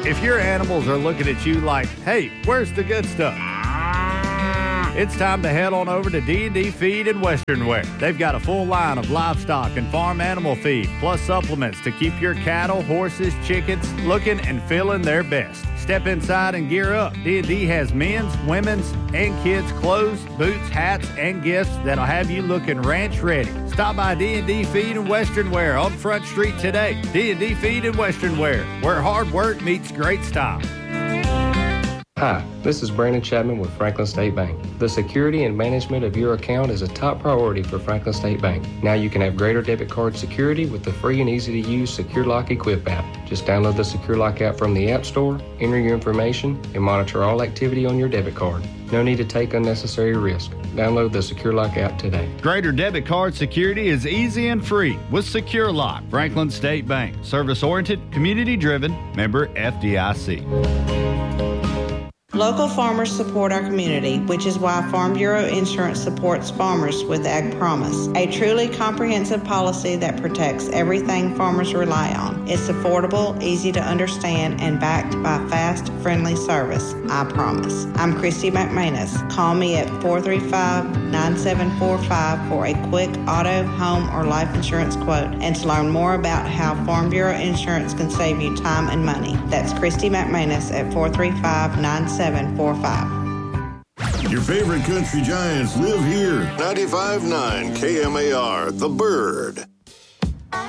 If your animals are looking at you like, hey, where's the good stuff? It's time to head on over to D&D Feed and Western Wear. They've got a full line of livestock and farm animal feed, plus supplements to keep your cattle, horses, chickens looking and feeling their best. Step inside and gear up. D&D has men's, women's, and kids' clothes, boots, hats, and gifts that'll have you looking ranch ready. Stop by D&D Feed and Western Wear on Front Street today. D&D Feed and Western Wear, where hard work meets great style. Hi, this is Brandon Chapman with Franklin State Bank. The security and management of your account is a top priority for Franklin State Bank. Now you can have greater debit card security with the free and easy-to-use Secure Lock Equip app. Just download the Secure Lock app from the App Store, enter your information, and monitor all activity on your debit card. No need to take unnecessary risk. Download the Secure Lock app today. Greater debit card security is easy and free with Secure Lock. Franklin State Bank. Service-oriented, community-driven, member FDIC. Local farmers support our community, which is why Farm Bureau Insurance supports farmers with Ag Promise, a truly comprehensive policy that protects everything farmers rely on. It's affordable, easy to understand, and backed by fast, friendly service. I promise. I'm Christy McManus. Call me at 435-9745 for a quick auto, home, or life insurance quote and to learn more about how Farm Bureau Insurance can save you time and money. That's Christy McManus at 435-9745. Your favorite country giants live here. 95.9 KMAR, The Bird.